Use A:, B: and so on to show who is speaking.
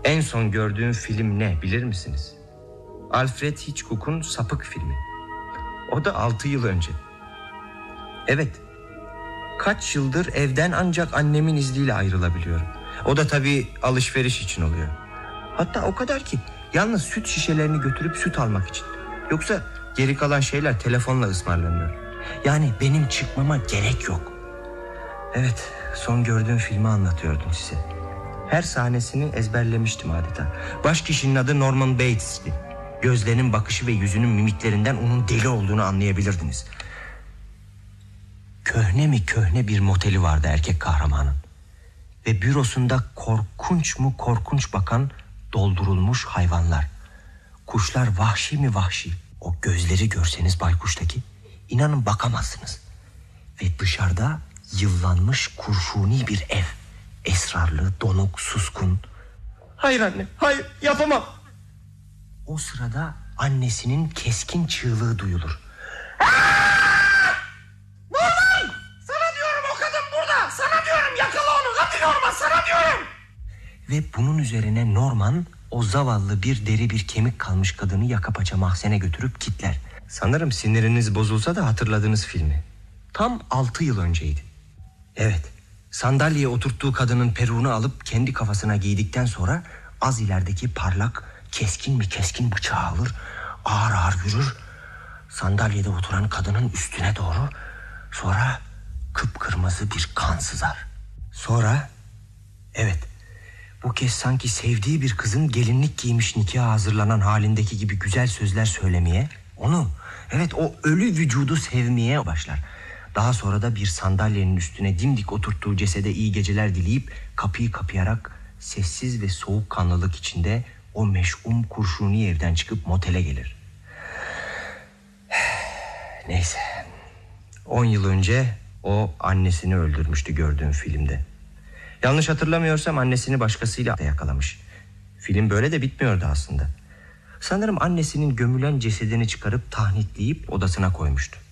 A: En son gördüğüm film ne bilir misiniz? Alfred Hitchcock'un Sapık filmi. O da 6 yıl önce. Evet. Kaç yıldır evden ancak annemin izniyle ayrılabiliyorum. O da tabii alışveriş için oluyor. Hatta o kadar ki yalnız süt şişelerini götürüp süt almak için. Yoksa geri kalan şeyler telefonla ısmarlanıyor. Yani benim çıkmama gerek yok. Evet, son gördüğüm filmi anlatıyordum size. Her sahnesini ezberlemiştim adeta. Baş kişinin adı Norman Bates'ti. Gözlerinin bakışı ve yüzünün mimiklerinden onun deli olduğunu anlayabilirdiniz. Köhne mi köhne bir moteli vardı erkek kahramanın. Ve bürosunda korkunç mu korkunç bakan doldurulmuş hayvanlar. Kuşlar vahşi mi vahşi. O gözleri görseniz baykuştaki, inanın bakamazsınız. Ve dışarıda yıllanmış kurşuni bir ev. Esrarlı, donuk, suskun. Hayır anne, hayır, yapamam. O sırada annesinin keskin çığlığı duyulur. Norman! Sana diyorum, o kadın burada. Sana diyorum, yakala onu. Hadi Norman, sana diyorum. Ve bunun üzerine Norman o zavallı bir deri bir kemik kalmış kadını yaka paça mahzene götürüp kitler. Sanırım siniriniz bozulsa da hatırladığınız filmi. Tam 6 yıl önceydi. Evet, sandalyeye oturttuğu kadının peruğunu alıp kendi kafasına giydikten sonra az ilerideki parlak, keskin mi keskin bıçağı alır, ağır ağır yürür, sandalyede oturan kadının üstüne doğru, sonra kıpkırmızı bir kan sızar. Sonra, evet, bu kez sanki sevdiği bir kızın gelinlik giymiş nikaha hazırlanan halindeki gibi güzel sözler söylemeye, onu, evet, o ölü vücudu sevmeye başlar. Daha sonra da bir sandalyenin üstüne dimdik oturttuğu cesede iyi geceler dileyip kapıyı kapayarak sessiz ve soğukkanlılık içinde o meş'um kurşuni evden çıkıp motele gelir. Neyse, 10 yıl önce o annesini öldürmüştü gördüğüm filmde. Yanlış hatırlamıyorsam annesini başkasıyla yakalamış. Film böyle de bitmiyordu aslında. Sanırım annesinin gömülen cesedini çıkarıp tahnitleyip odasına koymuştu.